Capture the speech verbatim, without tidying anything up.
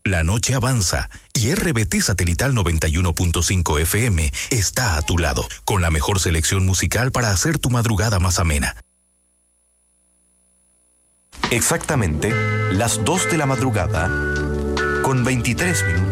La noche avanza y R B T Satelital noventa y uno punto cinco F M está a tu lado, con la mejor selección musical para hacer tu madrugada más amena. Exactamente las dos de la madrugada, con veintitrés minutos.